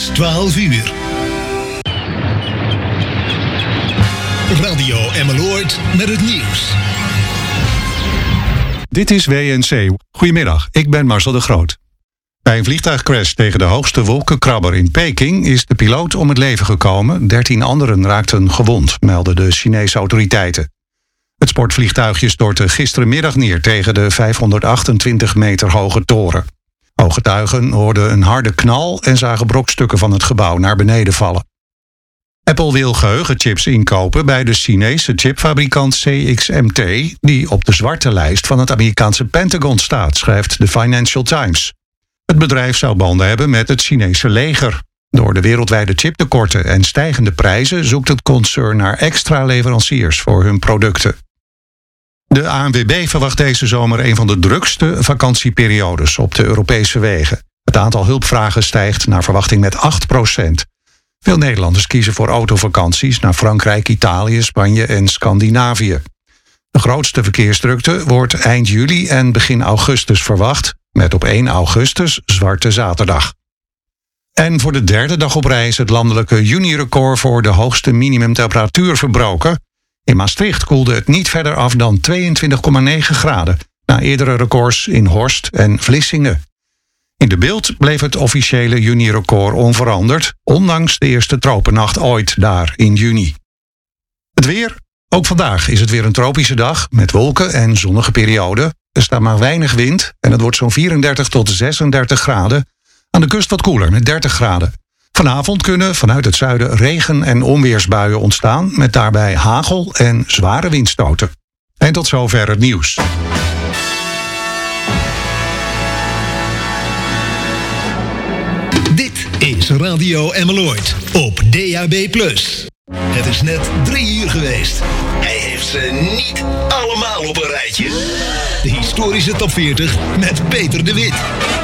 12 uur. Radio Emmeloord met het nieuws. Dit is WNC. Goedemiddag, ik ben Marcel de Groot. Bij een vliegtuigcrash tegen de hoogste wolkenkrabber in Peking is de piloot om het leven gekomen. 13 anderen raakten gewond, melden de Chinese autoriteiten. Het sportvliegtuigje stortte gisterenmiddag neer tegen de 528 meter hoge toren. Ooggetuigen hoorden een harde knal en zagen brokstukken van het gebouw naar beneden vallen. Apple wil geheugenchips inkopen bij de Chinese chipfabrikant CXMT, die op de zwarte lijst van het Amerikaanse Pentagon staat, schrijft de Financial Times. Het bedrijf zou banden hebben met het Chinese leger. Door de wereldwijde chiptekorten en stijgende prijzen zoekt het concern naar extra leveranciers voor hun producten. De ANWB verwacht deze zomer een van de drukste vakantieperiodes op de Europese wegen. Het aantal hulpvragen stijgt naar verwachting met 8%. Veel Nederlanders kiezen voor autovakanties naar Frankrijk, Italië, Spanje en Scandinavië. De grootste verkeersdrukte wordt eind juli en begin augustus verwacht, met op 1 augustus Zwarte Zaterdag. En voor de derde dag op rij is het landelijke junirecord voor de hoogste minimumtemperatuur verbroken. In Maastricht koelde het niet verder af dan 22,9 graden, na eerdere records in Horst en Vlissingen. In de Bilt bleef het officiële junirecord onveranderd, ondanks de eerste tropennacht ooit daar in juni. Het weer. Ook vandaag is het weer een tropische dag met wolken en zonnige perioden. Er staat maar weinig wind en het wordt zo'n 34 tot 36 graden. Aan de kust wat koeler met 30 graden. Vanavond kunnen vanuit het zuiden regen- en onweersbuien ontstaan, met daarbij hagel en zware windstoten. En tot zover het nieuws. Dit is Radio Emmeloord op DAB+. Het is net 3 uur geweest. Hij heeft ze niet allemaal op een rijtje. De historische top 40 met Peter de Wit.